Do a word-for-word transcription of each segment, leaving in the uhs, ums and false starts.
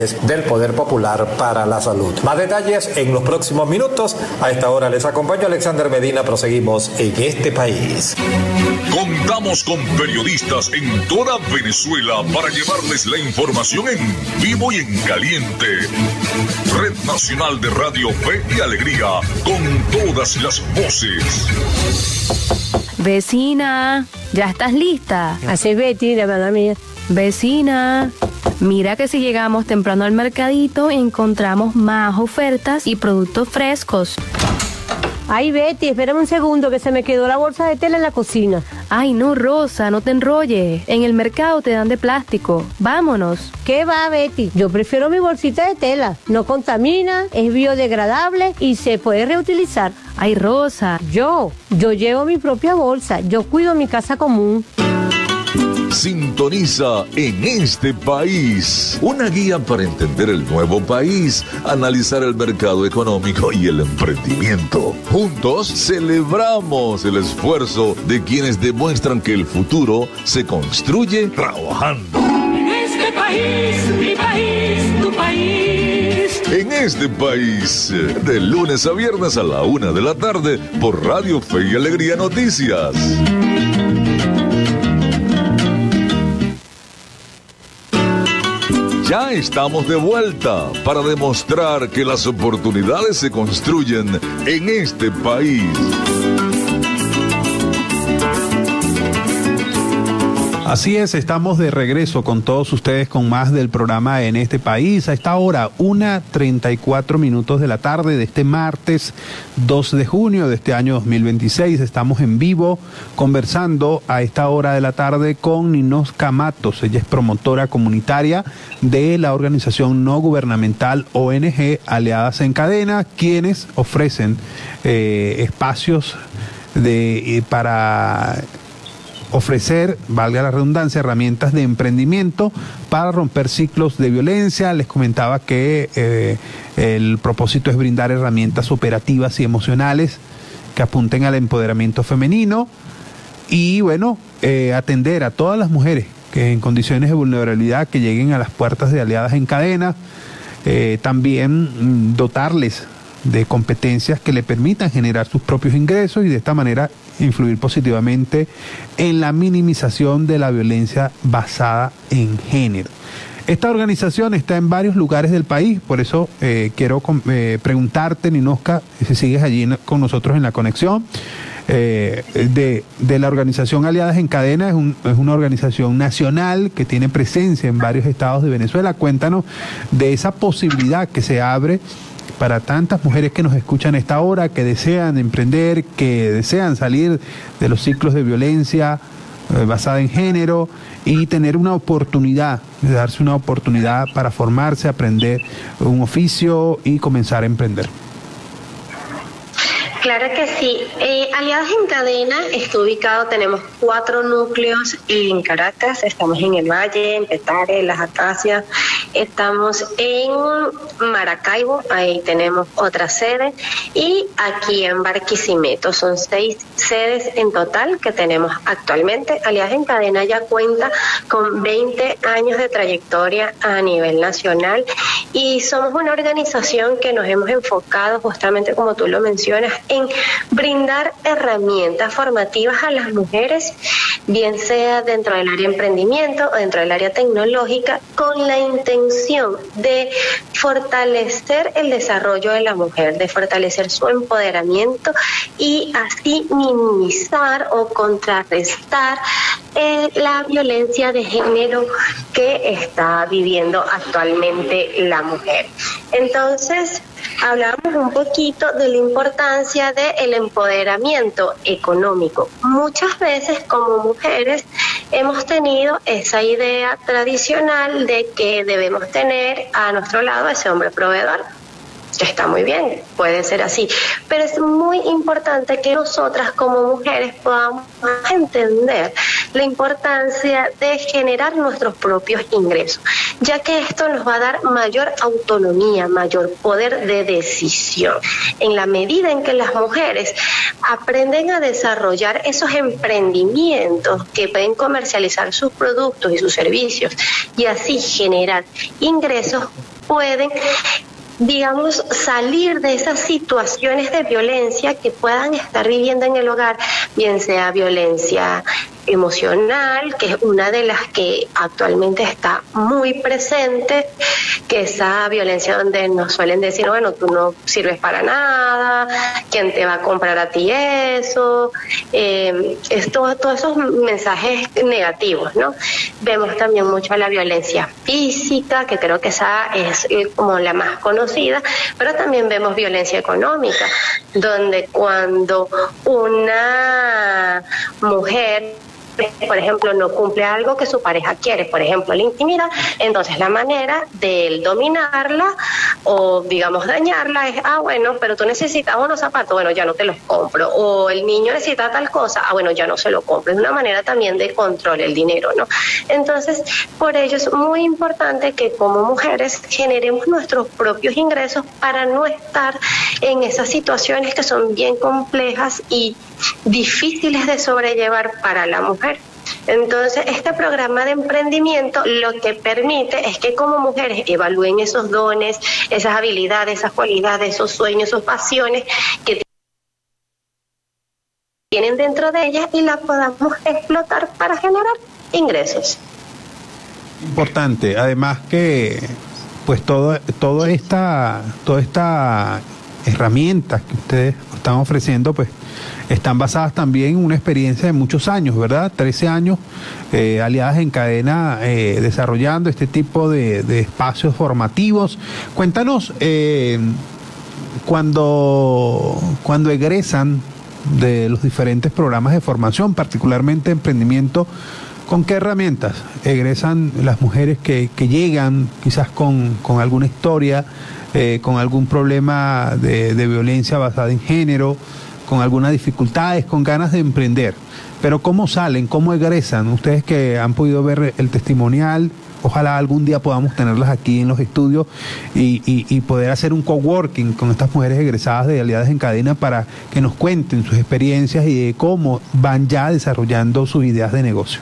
del Poder Popular para la Salud. Más detalles en los próximos minutos. A esta hora les acompaño Alexander Medina. Proseguimos en este país. Contamos con periodistas en toda Venezuela para llevarles la información en vivo y en caliente. Red Nacional de Radio Fe y Alegría, con todas las voces. Vecina, ¿ya estás lista? Así, Betty, la verdad mía. Vecina, mira que si llegamos temprano al mercadito encontramos más ofertas y productos frescos. Ay, Betty, espérame un segundo que se me quedó la bolsa de tela en la cocina. Ay, no, Rosa, no te enrolles. En el mercado te dan de plástico. Vámonos. ¿Qué va, Betty? Yo prefiero mi bolsita de tela. No contamina, es biodegradable y se puede reutilizar. Ay, Rosa. Yo, yo llevo mi propia bolsa. Yo cuido mi casa común. Sintoniza En Este País, una guía para entender el nuevo país, analizar el mercado económico y el emprendimiento. Juntos celebramos el esfuerzo de quienes demuestran que el futuro se construye trabajando. En este país, mi país, tu país. En Este País, de lunes a viernes a la una de la tarde por Radio Fe y Alegría Noticias. Ya estamos de vuelta para demostrar que las oportunidades se construyen en este país. Así es, estamos de regreso con todos ustedes con más del programa En Este País. A esta hora, una treinta y cuatro minutos de la tarde de este martes dos de junio de este año dos mil veintiséis. Estamos en vivo conversando a esta hora de la tarde con Ninoska Matos. Ella es promotora comunitaria de la organización no gubernamental O N G Aliadas en Cadena, quienes ofrecen eh, espacios de eh, para... ofrecer, valga la redundancia, herramientas de emprendimiento para romper ciclos de violencia. Les comentaba que eh, el propósito es brindar herramientas operativas y emocionales que apunten al empoderamiento femenino y, bueno, eh, atender a todas las mujeres que en condiciones de vulnerabilidad que lleguen a las puertas de Aliadas en Cadena, eh, también mm, dotarles de competencias que le permitan generar sus propios ingresos y de esta manera influir positivamente en la minimización de la violencia basada en género. Esta organización está en varios lugares del país, por eso eh, quiero eh, preguntarte, Ninoska, si sigues allí con nosotros en la conexión, eh, de, de la organización Aliadas en Cadena. Es, un, es una organización nacional que tiene presencia en varios estados de Venezuela. Cuéntanos de esa posibilidad que se abre para tantas mujeres que nos escuchan a esta hora, que desean emprender, que desean salir de los ciclos de violencia eh, basada en género y tener una oportunidad, darse una oportunidad para formarse, aprender un oficio y comenzar a emprender. Claro que sí. Eh, Aliadas en Cadena está ubicado, tenemos cuatro núcleos en Caracas, estamos en el Valle, en Petare, en Las Acacias, estamos en Maracaibo, ahí tenemos otra sede, y aquí en Barquisimeto, son seis sedes en total que tenemos actualmente. Aliadas en Cadena ya cuenta con veinte años de trayectoria a nivel nacional y somos una organización que nos hemos enfocado, justamente como tú lo mencionas, en brindar herramientas formativas a las mujeres, bien sea dentro del área de emprendimiento o dentro del área tecnológica, con la intención de fortalecer el desarrollo de la mujer, de fortalecer su empoderamiento y así minimizar o contrarrestar eh, la violencia de género que está viviendo actualmente la mujer. Entonces, hablamos un poquito de la importancia del empoderamiento económico. Muchas veces como mujeres hemos tenido esa idea tradicional de que debemos tener a nuestro lado ese hombre proveedor. Está muy bien, puede ser así, pero es muy importante que nosotras como mujeres podamos entender la importancia de generar nuestros propios ingresos, ya que esto nos va a dar mayor autonomía, mayor poder de decisión. En la medida en que las mujeres aprenden a desarrollar esos emprendimientos que pueden comercializar sus productos y sus servicios y así generar ingresos, pueden, digamos, salir de esas situaciones de violencia que puedan estar viviendo en el hogar, bien sea violencia emocional, que es una de las que actualmente está muy presente, que esa violencia donde nos suelen decir, bueno, tú no sirves para nada, ¿quién te va a comprar a ti eso? Eh, esto, todos esos mensajes negativos, ¿no? Vemos también mucho la violencia física, que creo que esa es como la más conocida, pero también vemos violencia económica, donde cuando una mujer, por ejemplo, no cumple algo que su pareja quiere, por ejemplo, la intimidad, entonces la manera de él dominarla o, digamos, dañarla es, ah, bueno, pero tú necesitas unos zapatos, bueno, ya no te los compro, o el niño necesita tal cosa, ah, bueno, ya no se lo compro. Es una manera también de control el dinero, ¿no? Entonces, por ello es muy importante que como mujeres generemos nuestros propios ingresos para no estar en esas situaciones que son bien complejas y difíciles de sobrellevar para la mujer. Entonces, este programa de emprendimiento lo que permite es que como mujeres evalúen esos dones, esas habilidades, esas cualidades, esos sueños, esas pasiones que tienen dentro de ellas y las podamos explotar para generar ingresos. Importante, además que pues todo, todo esta, toda esta herramientas que ustedes están ofreciendo, pues están basadas también en una experiencia de muchos años, ¿verdad? trece años eh, Aliadas en Cadena eh, desarrollando este tipo de, de espacios formativos. Cuéntanos, eh, cuando, cuando egresan de los diferentes programas de formación, particularmente emprendimiento, ¿con qué herramientas egresan las mujeres que, que llegan quizás con, con alguna historia, eh, con algún problema de, de violencia basada en género, con algunas dificultades, con ganas de emprender? Pero ¿cómo salen? ¿Cómo egresan? Ustedes que han podido ver el testimonial, ojalá algún día podamos tenerlas aquí en los estudios y, y, y poder hacer un coworking con estas mujeres egresadas de Aliadas en Cadena para que nos cuenten sus experiencias y de cómo van ya desarrollando sus ideas de negocio.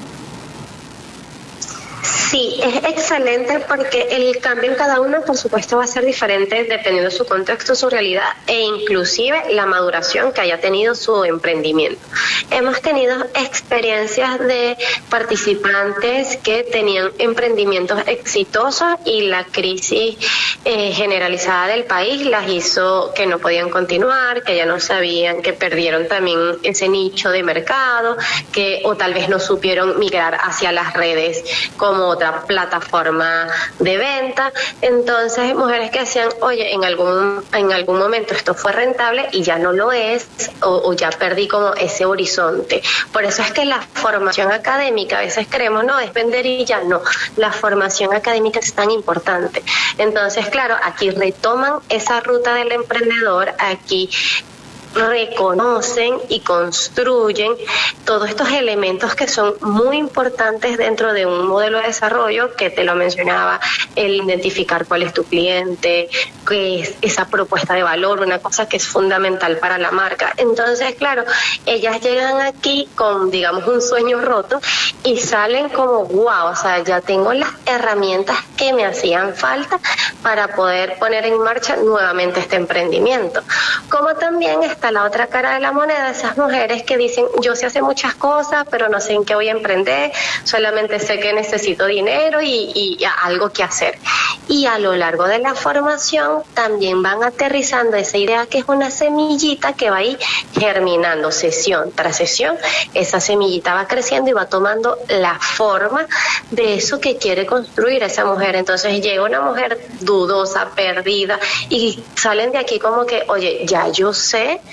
Sí, es excelente porque el cambio en cada uno, por supuesto, va a ser diferente dependiendo de su contexto, su realidad e inclusive la maduración que haya tenido su emprendimiento. Hemos tenido experiencias de participantes que tenían emprendimientos exitosos y la crisis eh, generalizada del país las hizo que no podían continuar, que ya no sabían, que perdieron también ese nicho de mercado, que o tal vez no supieron migrar hacia las redes como otra plataforma de venta. Entonces, mujeres que decían, oye, en algún en algún momento esto fue rentable y ya no lo es, o, o ya perdí como ese horizonte. Por eso es que la formación académica, a veces creemos, no, es vender y ya no. La formación académica es tan importante. Entonces, claro, aquí retoman esa ruta del emprendedor, aquí reconocen y construyen todos estos elementos que son muy importantes dentro de un modelo de desarrollo, que te lo mencionaba, el identificar cuál es tu cliente, qué es esa propuesta de valor, una cosa que es fundamental para la marca. Entonces, claro, ellas llegan aquí con, digamos, un sueño roto y salen como, wow, o sea, ya tengo las herramientas que me hacían falta para poder poner en marcha nuevamente este emprendimiento. Como también está la otra cara de la moneda, esas mujeres que dicen, yo sé hacer muchas cosas, pero no sé en qué voy a emprender, solamente sé que necesito dinero y, y, y algo que hacer. Y a lo largo de la formación también van aterrizando esa idea, que es una semillita que va ahí germinando sesión tras sesión. Esa semillita va creciendo y va tomando la forma de eso que quiere construir esa mujer. Entonces llega una mujer dudosa, perdida, y salen de aquí como que, oye, ya yo sé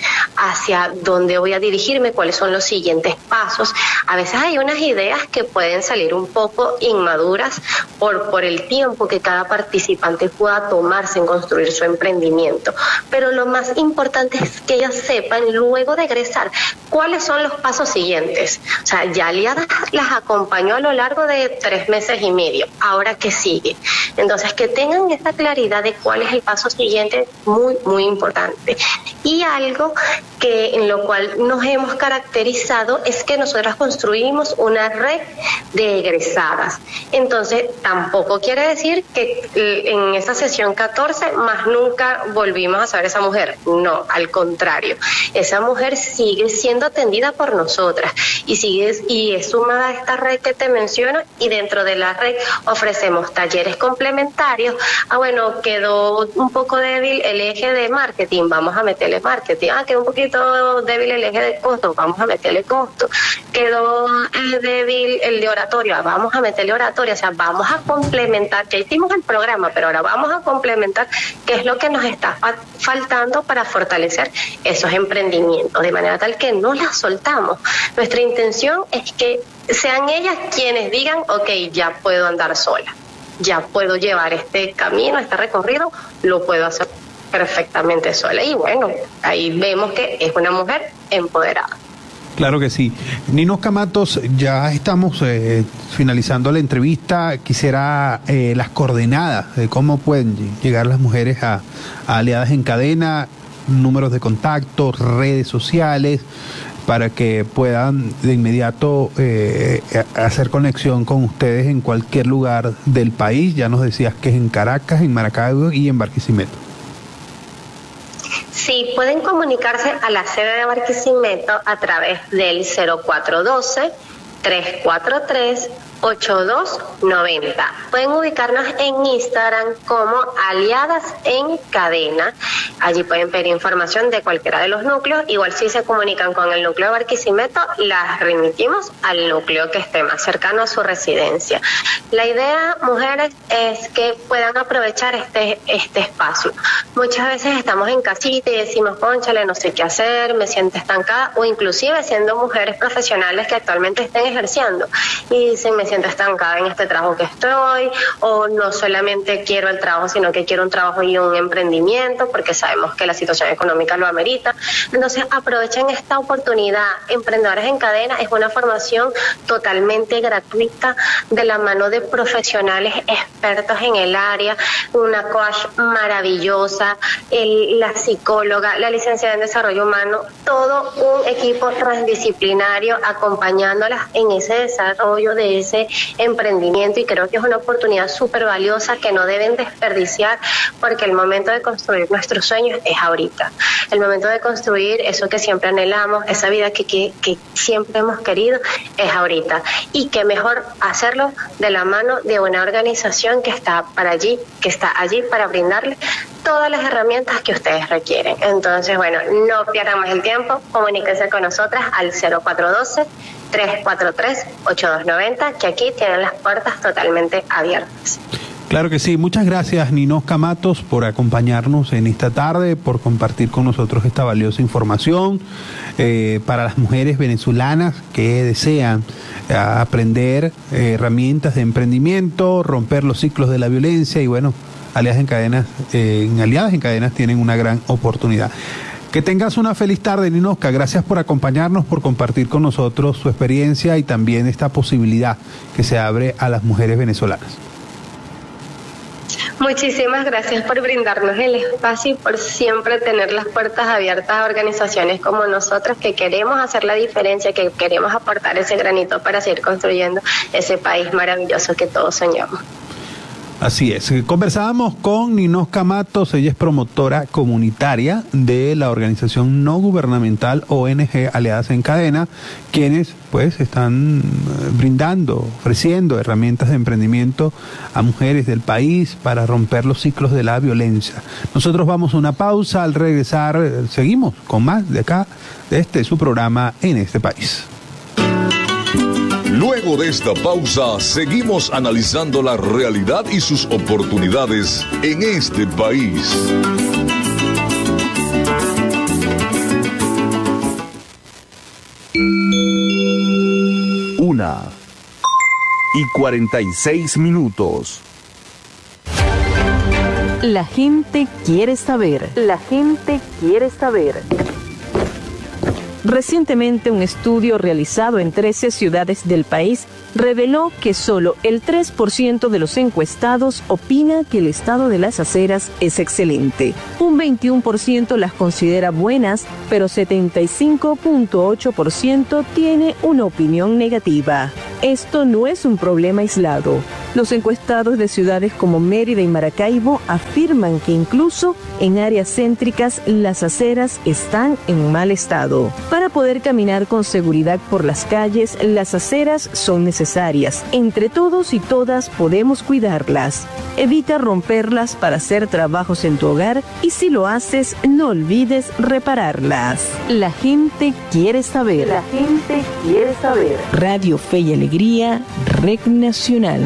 hacia dónde voy a dirigirme, cuáles son los siguientes pasos. A veces hay unas ideas que pueden salir un poco inmaduras por, por el tiempo que cada participante pueda tomarse en construir su emprendimiento. Pero lo más importante es que ellas sepan, luego de egresar, cuáles son los pasos siguientes. O sea, ya Aliadas las acompañó a lo largo de tres meses y medio. Ahora, ¿qué sigue? Entonces, que tengan esta claridad de cuál es el paso siguiente, muy, muy importante. Y algo que en lo cual nos hemos caracterizado es que nosotras construimos una red de egresadas. Entonces, tampoco quiere decir que en esa sesión catorce más nunca volvimos a saber esa mujer. No, al contrario. Esa mujer sigue siendo atendida por nosotras y sigue y es sumada a esta red que te menciono, y dentro de la red ofrecemos talleres complementarios. Ah, bueno, quedó un poco débil el eje de marketing, vamos a meterle marketing. Ah, quedó un poquito débil el eje de costo, vamos a meterle costo. Quedó eh, débil el de oratoria, vamos a meterle oratoria. O sea, vamos a complementar, ya hicimos el programa, pero ahora vamos a complementar qué es lo que nos está fa- faltando para fortalecer esos emprendimientos, de manera tal que no las soltamos. Nuestra intención es que sean ellas quienes digan, ok, ya puedo andar sola, ya puedo llevar este camino, este recorrido, lo puedo hacer perfectamente sola. Y bueno, ahí vemos que es una mujer empoderada. Claro que sí. Ninosca Matos, ya estamos eh, finalizando la entrevista. Quisiera eh, las coordenadas de cómo pueden llegar las mujeres a, a Aliadas en Cadena, números de contacto, redes sociales, para que puedan de inmediato eh, hacer conexión con ustedes en cualquier lugar del país. Ya nos decías que es en Caracas, en Maracaibo y en Barquisimeto. Sí, pueden comunicarse a la sede de Barquisimeto a través del cero cuatro uno dos, tres cuatro tres, ocho dos nueve cero. Pueden ubicarnos en Instagram como Aliadas en Cadena. Allí pueden pedir información de cualquiera de los núcleos. Igual si se comunican con el núcleo de Barquisimeto, las remitimos al núcleo que esté más cercano a su residencia. La idea, mujeres, es que puedan aprovechar este, este espacio. Muchas veces estamos en casita y decimos, cónchale, no sé qué hacer, me siento estancada, o inclusive siendo mujeres profesionales que actualmente estén ejerciendo y dicen, me siento estancada en este trabajo que estoy, o no solamente quiero el trabajo, sino que quiero un trabajo y un emprendimiento, porque sabemos que la situación económica lo amerita. Entonces aprovechen esta oportunidad. Emprendedores en Cadena es una formación totalmente gratuita de la mano de profesionales expertos en el área, una coach maravillosa, el, la psicóloga, la licenciada en desarrollo humano, todo un equipo transdisciplinario acompañándolas en ese desarrollo de ese emprendimiento, y creo que es una oportunidad súper valiosa que no deben desperdiciar, porque el momento de construir nuestros sueños es ahorita. El momento de construir eso que siempre anhelamos, esa vida que, que, que siempre hemos querido, es ahorita. Y qué mejor hacerlo de la mano de una organización que está para allí, que está allí para brindarle todas las herramientas que ustedes requieren. Entonces, bueno, no pierdan más el tiempo, comuníquense con nosotras al cero cuatro uno dos, tres cuatro tres, ocho dos nueve cero, que aquí tienen las puertas totalmente abiertas. Claro que sí. Muchas gracias, Ninosca Matos, por acompañarnos en esta tarde, por compartir con nosotros esta valiosa información eh, para las mujeres venezolanas que desean eh, aprender eh, herramientas de emprendimiento, romper los ciclos de la violencia, y bueno, Aliadas en Cadenas, eh, en Aliadas en Cadenas tienen una gran oportunidad. Que tengas una feliz tarde, Ninosca. Gracias por acompañarnos, por compartir con nosotros su experiencia y también esta posibilidad que se abre a las mujeres venezolanas. Muchísimas gracias por brindarnos el espacio y por siempre tener las puertas abiertas a organizaciones como nosotras, que queremos hacer la diferencia, que queremos aportar ese granito para seguir construyendo ese país maravilloso que todos soñamos. Así es. Conversábamos con Ninosca Matos. Ella es promotora comunitaria de la organización no gubernamental O N G Aliadas en Cadena, quienes pues están brindando, ofreciendo herramientas de emprendimiento a mujeres del país para romper los ciclos de la violencia. Nosotros vamos a una pausa. Al regresar seguimos con más de acá, de este su programa En este País. Luego de esta pausa, seguimos analizando la realidad y sus oportunidades en este país. y cuarenta y seis minutos. La gente quiere saber. La gente quiere saber. Recientemente, un estudio realizado en trece ciudades del país reveló que solo el tres por ciento de los encuestados opina que el estado de las aceras es excelente. Un veintiuno por ciento las considera buenas, pero setenta y cinco punto ocho por ciento tiene una opinión negativa. Esto no es un problema aislado. Los encuestados de ciudades como Mérida y Maracaibo afirman que incluso en áreas céntricas las aceras están en mal estado. Para poder caminar con seguridad por las calles, las aceras son necesarias. Entre todos y todas podemos cuidarlas. Evita romperlas para hacer trabajos en tu hogar y si lo haces, no olvides repararlas. La gente quiere saber. La gente quiere saber. Radio Fe y Alegría, Red Nacional.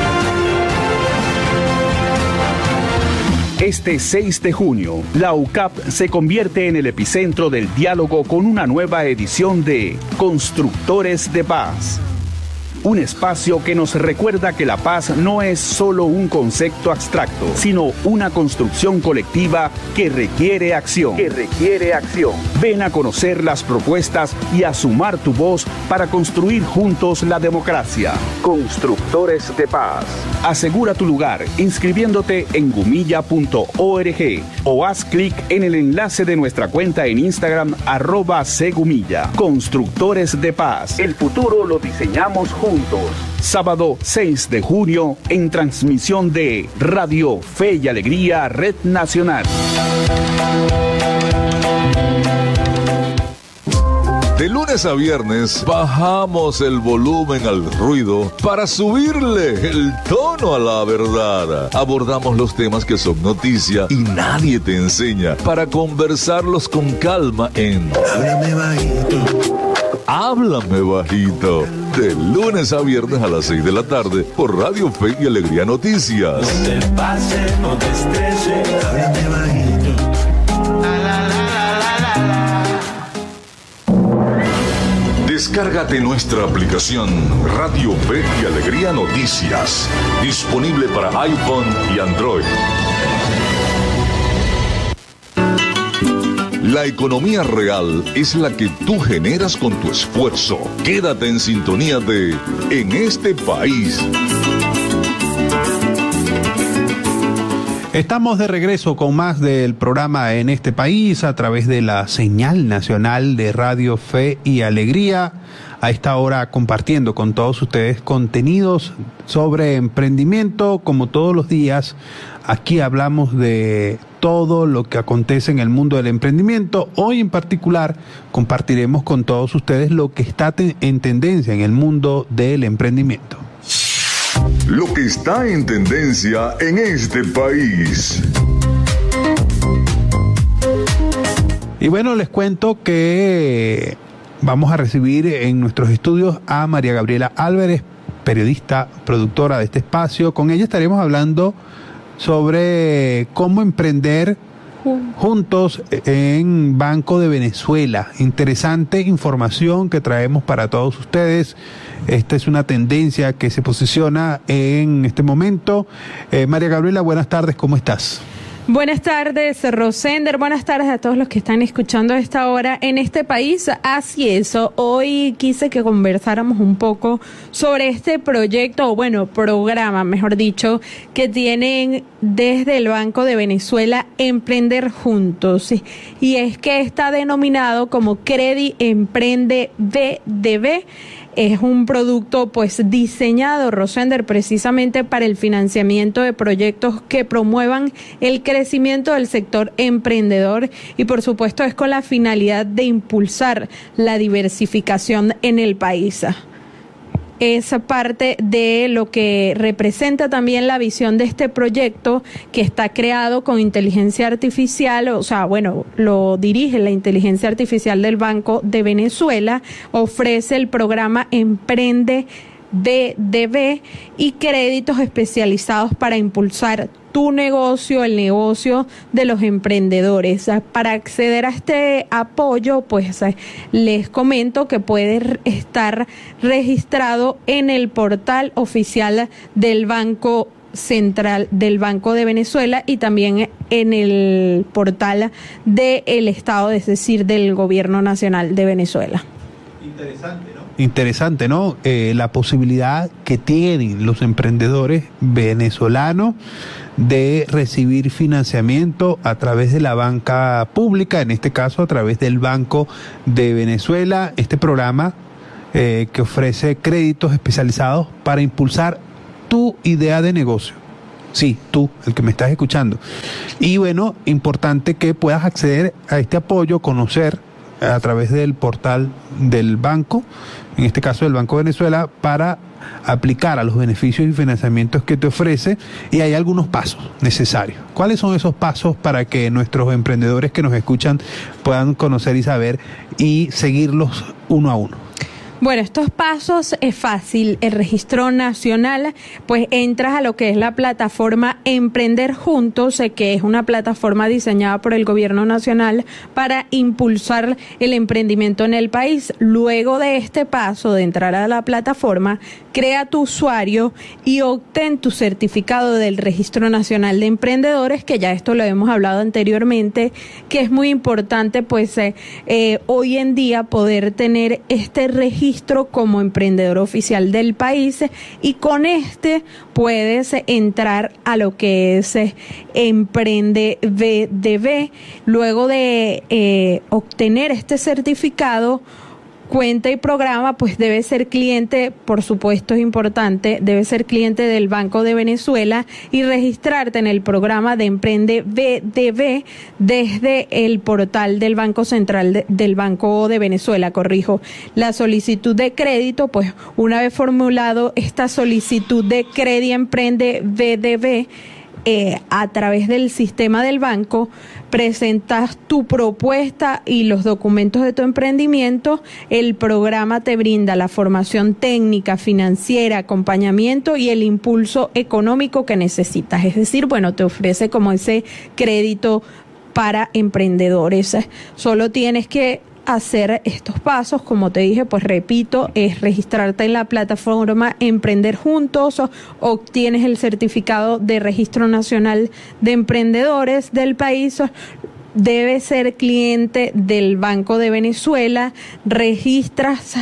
Este seis de junio, la U C A P se convierte en el epicentro del diálogo con una nueva edición de Constructores de Paz. Un espacio que nos recuerda que la paz no es solo un concepto abstracto, sino una construcción colectiva que requiere acción. Que requiere acción. Ven a conocer las propuestas y a sumar tu voz para construir juntos la democracia. Constructores de Paz. Asegura tu lugar inscribiéndote en gumilla punto org o haz clic en el enlace de nuestra cuenta en Instagram arroba cgumilla. Constructores de Paz. El futuro lo diseñamos juntos. Sábado seis de junio en transmisión de Radio Fe y Alegría Red Nacional. De lunes a viernes bajamos el volumen al ruido para subirle el tono a la verdad. Abordamos los temas que son noticia y nadie te enseña para conversarlos con calma en Háblame Bajito. Háblame Bajito. De lunes a viernes a las seis de la tarde por Radio Fe y Alegría Noticias. No te pases, no te estreses, háblame bajito. La, la, la, la, la, la. Descárgate nuestra aplicación Radio Fe y Alegría Noticias. Disponible para iPhone y Android. La economía real es la que tú generas con tu esfuerzo. Quédate en sintonía de En este País. Estamos de regreso con más del programa En este País a través de la señal nacional de Radio Fe y Alegría. A esta hora compartiendo con todos ustedes contenidos sobre emprendimiento. Como todos los días, aquí hablamos de todo lo que acontece en el mundo del emprendimiento. Hoy en particular compartiremos con todos ustedes lo que está te- en tendencia en el mundo del emprendimiento. Lo que está en tendencia en este país. Y bueno, les cuento que vamos a recibir en nuestros estudios a María Gabriela Álvarez, periodista, productora de este espacio. Con ella estaremos hablando sobre cómo emprender juntos en Banco de Venezuela. Interesante información que traemos para todos ustedes. Esta es una tendencia que se posiciona en este momento. Eh, María Gabriela, buenas tardes, ¿cómo estás? Buenas tardes, Rosender. Buenas tardes a todos los que están escuchando a esta hora en este país. Así es, hoy quise que conversáramos un poco sobre este proyecto, o bueno, programa, mejor dicho, que tienen desde el Banco de Venezuela, Emprender Juntos. Y es que está denominado como Credi Emprende B D B. Es un producto pues diseñado, Rosender, precisamente para el financiamiento de proyectos que promuevan el crecimiento del sector emprendedor y por supuesto es con la finalidad de impulsar la diversificación en el país. Es parte de lo que representa también la visión de este proyecto que está creado con inteligencia artificial, o sea, bueno, lo dirige la inteligencia artificial del Banco de Venezuela, ofrece el programa Emprende B D B y créditos especializados para impulsar tu negocio, el negocio de los emprendedores. Para acceder a este apoyo, pues les comento que puedes estar registrado en el portal oficial del Banco Central del Banco de Venezuela y también en el portal del Estado, es decir, del Gobierno Nacional de Venezuela. Interesante, ¿no? Interesante, ¿no? Eh, la posibilidad que tienen los emprendedores venezolanos de recibir financiamiento a través de la banca pública, en este caso a través del Banco de Venezuela, este programa eh, que ofrece créditos especializados para impulsar tu idea de negocio. Sí, tú, el que me estás escuchando. Y bueno, importante que puedas acceder a este apoyo, conocer a través del portal del banco, en este caso del Banco de Venezuela, para aplicar a los beneficios y financiamientos que te ofrece, y hay algunos pasos necesarios. ¿Cuáles son esos pasos para que nuestros emprendedores que nos escuchan puedan conocer y saber y seguirlos uno a uno? Bueno, estos pasos es fácil. El registro nacional, pues entras a lo que es la plataforma Emprender Juntos, que es una plataforma diseñada por el Gobierno Nacional para impulsar el emprendimiento en el país. Luego de este paso de entrar a la plataforma, crea tu usuario y obtén tu certificado del Registro Nacional de Emprendedores, que ya esto lo hemos hablado anteriormente, que es muy importante pues eh, eh, hoy en día poder tener este registro como emprendedor oficial del país, y con este puedes entrar a lo que es eh, Emprende B D B. Luego de eh, obtener este certificado, cuenta y programa, pues debe ser cliente, por supuesto es importante, debe ser cliente del Banco de Venezuela y registrarte en el programa de Emprende B D B desde el portal del Banco Central de, del Banco de Venezuela, corrijo. La solicitud de crédito, pues una vez formulado esta solicitud de crédito Emprende B D B, Eh, a través del sistema del banco, presentas tu propuesta y los documentos de tu emprendimiento. El programa te brinda la formación técnica, financiera, acompañamiento y el impulso económico que necesitas. Es decir, bueno, te ofrece como ese crédito para emprendedores. Solo tienes que hacer estos pasos, como te dije, pues repito, es registrarte en la plataforma Emprender Juntos, o, obtienes el certificado de Registro Nacional de Emprendedores del país, o, debes ser cliente del Banco de Venezuela, registras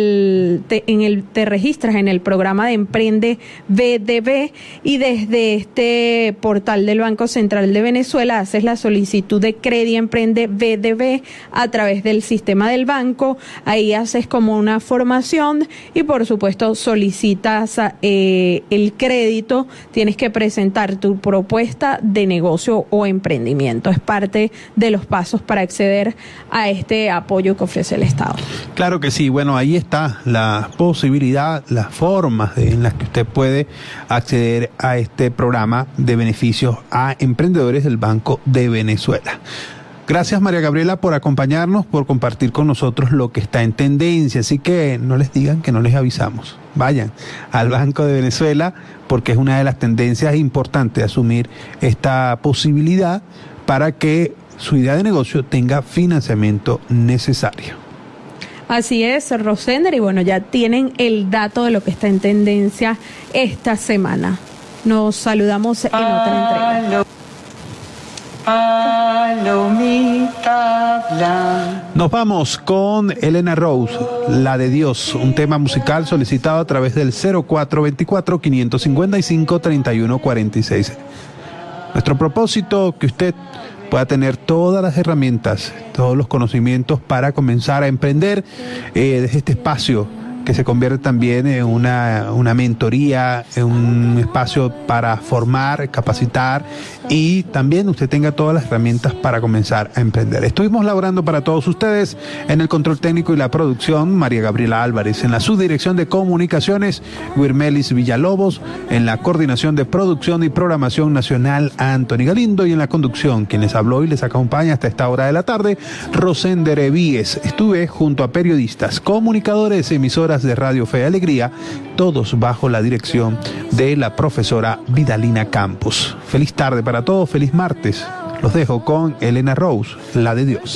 el te, en el te registras en el programa de Emprende B D B y desde este portal del Banco Central de Venezuela haces la solicitud de crédito Emprende B D B a través del sistema del banco. Ahí haces como una formación y por supuesto solicitas eh, el crédito. Tienes que presentar tu propuesta de negocio o emprendimiento. Es parte de los pasos para acceder a este apoyo que ofrece el Estado. Claro que sí. Bueno, ahí está la posibilidad, las formas de, en las que usted puede acceder a este programa de beneficios a emprendedores del Banco de Venezuela. Gracias, María Gabriela, por acompañarnos, por compartir con nosotros lo que está en tendencia. Así que no les digan que no les avisamos. Vayan al Banco de Venezuela porque es una de las tendencias importantes de asumir esta posibilidad para que su idea de negocio tenga financiamiento necesario. Así es, Rosender, y bueno, ya tienen el dato de lo que está en tendencia esta semana. Nos saludamos en otra entrega. Nos vamos con Elena Rose, La de Dios, un tema musical solicitado a través del cero cuatro veinticuatro, quinientos cincuenta y cinco, treinta y uno cuarenta y seis. Nuestro propósito, que usted pueda tener todas las herramientas, todos los conocimientos para comenzar a emprender eh, desde este espacio que se convierte también en una, una mentoría, en un espacio para formar, capacitar y también usted tenga todas las herramientas para comenzar a emprender. Estuvimos laborando para todos ustedes en el control técnico y la producción, María Gabriela Álvarez, en la subdirección de comunicaciones, Wirmelis Villalobos, en la coordinación de producción y programación nacional, Anthony Galindo, y en la conducción, quien les habló y les acompaña hasta esta hora de la tarde, Rosender Evíes. Estuve junto a periodistas, comunicadores, emisoras podcast de Radio Fe y Alegría, todos bajo la dirección de la profesora Vidalina Campos. Feliz tarde para todos, feliz martes. Los dejo con Elena Rose, la de Dios.